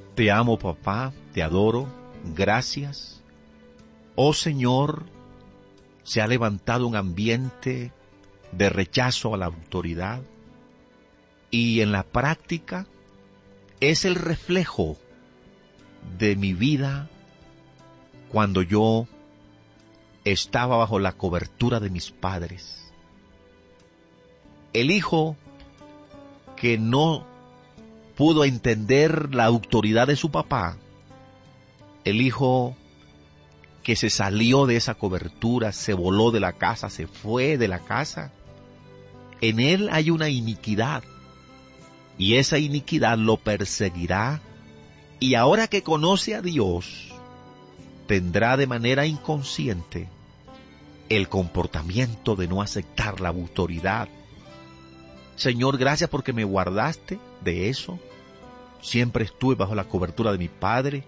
Te amo, papá, te adoro, gracias. Oh Señor, se ha levantado un ambiente de rechazo a la autoridad y en la práctica es el reflejo de mi vida cuando yo estaba bajo la cobertura de mis padres. El hijo que no pudo entender la autoridad de su papá, el hijo que se salió de esa cobertura, se voló de la casa, se fue de la casa, en él hay una iniquidad, y esa iniquidad lo perseguirá, y ahora que conoce a Dios, tendrá de manera inconsciente el comportamiento de no aceptar la autoridad. Señor, gracias porque me guardaste de eso. Siempre estuve bajo la cobertura de mi padre.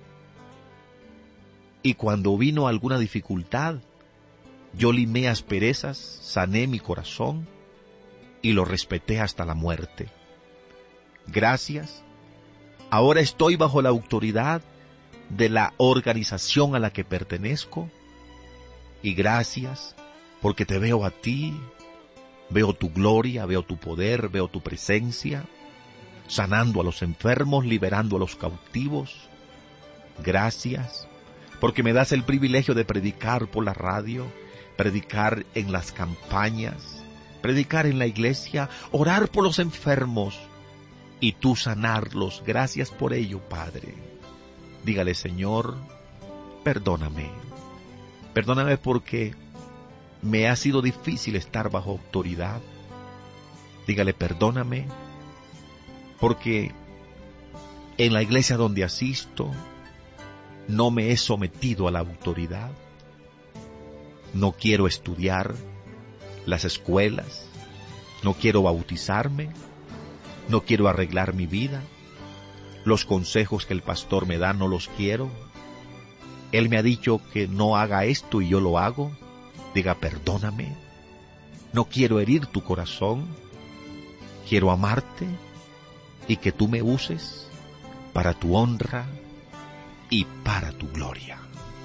Y cuando vino alguna dificultad, yo limé asperezas, sané mi corazón y lo respeté hasta la muerte. Gracias. Ahora estoy bajo la autoridad de la organización a la que pertenezco. Y gracias porque te veo a ti, veo tu gloria, veo tu poder, veo tu presencia, sanando a los enfermos, liberando a los cautivos. Gracias porque me das el privilegio de predicar por la radio, predicar en las campañas, predicar en la iglesia, orar por los enfermos y tú sanarlos. Gracias por ello, Padre. Dígale, Señor, perdóname. Perdóname porque me ha sido difícil estar bajo autoridad. Dígale, perdóname porque en la iglesia donde asisto no me he sometido a la autoridad. No quiero estudiar las escuelas, no quiero bautizarme, no quiero arreglar mi vida. Los consejos que el pastor me da no los quiero. Él me ha dicho que no haga esto y yo lo hago. Diga, perdóname. No quiero herir tu corazón. Quiero amarte y que tú me uses para tu honra y para tu gloria.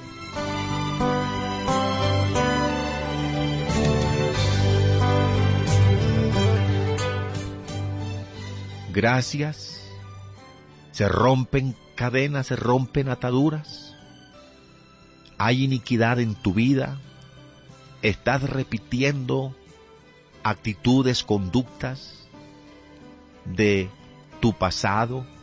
Gracias. Se rompen cadenas, se rompen ataduras. Hay iniquidad en tu vida. Estás repitiendo actitudes, conductas de tu pasado.